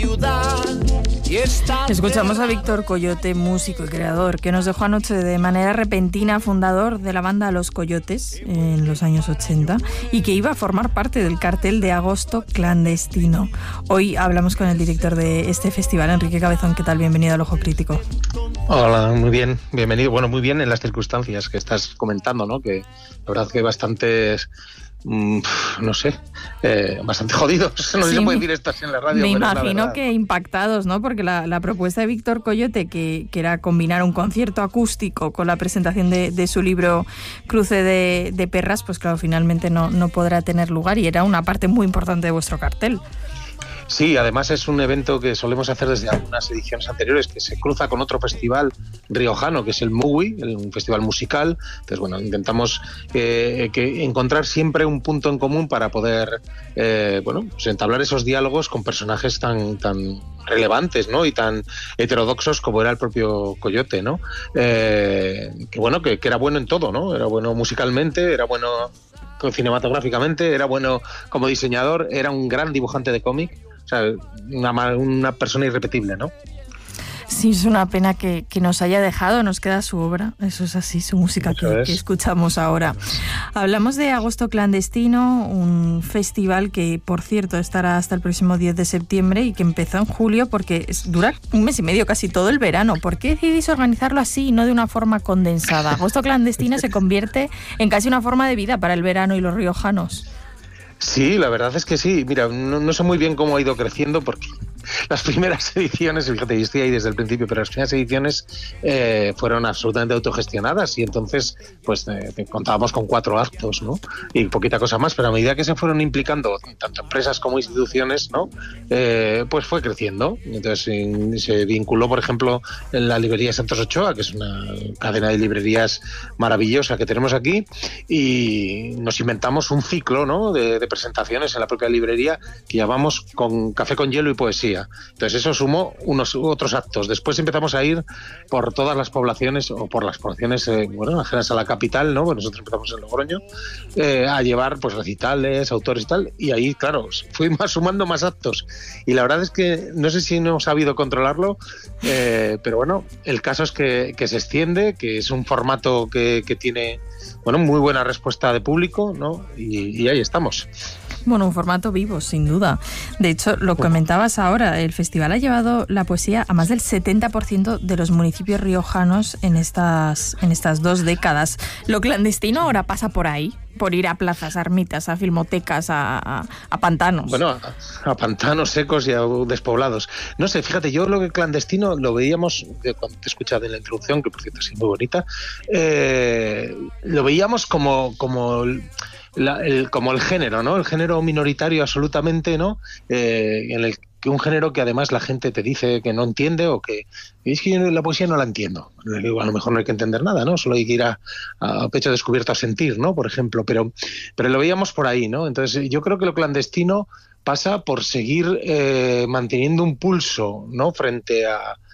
ciudad. Escuchamos a Víctor Coyote, músico y creador, que nos dejó anoche de manera repentina, fundador de la banda Los Coyotes en los años 80 y que iba a formar parte del cartel de Agosto Clandestino. Hoy hablamos con el director de este festival, Enrique Cabezón. ¿Qué tal? Bienvenido al Ojo Crítico. Hola, muy bien, bienvenido. Bueno, muy bien en las circunstancias que estás comentando, ¿no? Que la verdad que hay bastantes... bastante jodidos. No sé si puede decir esto así en la radio. Me imagino que impactados, ¿no? Porque la propuesta de Víctor Coyote, que era combinar un concierto acústico con la presentación de su libro Cruce de Perras, pues claro, finalmente no podrá tener lugar y era una parte muy importante de vuestro cartel. Sí, además es un evento que solemos hacer desde algunas ediciones anteriores, que se cruza con otro festival riojano, que es el MUWI, un festival musical. Entonces, bueno, intentamos que encontrar siempre un punto en común para poder pues entablar esos diálogos con personajes tan relevantes, ¿no? Y tan heterodoxos como era el propio Coyote, ¿no? Que era bueno en todo, ¿no? Era bueno musicalmente, era bueno cinematográficamente, era bueno como diseñador, era un gran dibujante de cómic. O sea, una persona irrepetible, ¿no? Sí, es una pena que nos haya dejado, nos queda su obra, eso es así, su música que escuchamos ahora. Hablamos de Agosto Clandestino, un festival que, por cierto, estará hasta el próximo 10 de septiembre y que empezó en julio porque dura un mes y medio, casi todo el verano. ¿Por qué decidís organizarlo así y no de una forma condensada? Agosto Clandestino se convierte en casi una forma de vida para el verano y los riojanos. Sí, la verdad es que sí. Mira, no sé muy bien cómo ha ido creciendo porque las primeras ediciones, fíjate, yo estoy ahí desde el principio, pero las primeras ediciones fueron absolutamente autogestionadas y entonces pues contábamos con 4 actos, ¿no? Y poquita cosa más, pero a medida que se fueron implicando tanto empresas como instituciones, ¿no? Pues fue creciendo. Entonces se vinculó, por ejemplo, en la librería Santos Ochoa, que es una cadena de librerías maravillosa que tenemos aquí, y nos inventamos un ciclo, ¿no? de presentaciones en la propia librería que llamamos con Café con Hielo y Poesía. Entonces eso sumó otros actos. Después empezamos a ir por todas las poblaciones o por las poblaciones ajenas a la capital, ¿no? Pues nosotros empezamos en Logroño, a llevar pues recitales, autores y tal, y ahí, claro, fuimos sumando más actos. Y la verdad es que no sé si no hemos sabido controlarlo, pero bueno, el caso es que se extiende, que es un formato que tiene muy buena respuesta de público, ¿no? Y ahí estamos. Bueno, un formato vivo, sin duda. De hecho, lo comentabas ahora, el festival ha llevado la poesía a más del 70% de los municipios riojanos en estas 2 décadas. Lo clandestino ahora pasa por ahí, por ir a plazas, a ermitas, a filmotecas, a pantanos. Bueno, a pantanos secos y a despoblados. No sé, fíjate, yo lo que clandestino lo veíamos, cuando te he escuchado en la introducción, que por cierto es muy bonita, lo veíamos como el género, ¿no? El género minoritario absolutamente, ¿no? En el que un género que además la gente te dice que no entiende o que es que yo la poesía no la entiendo. A lo mejor no hay que entender nada, ¿no? Solo hay que ir a pecho descubierto a sentir, ¿no? Por ejemplo, pero lo veíamos por ahí, ¿no? Entonces yo creo que lo clandestino pasa por seguir manteniendo un pulso, ¿no? Frente a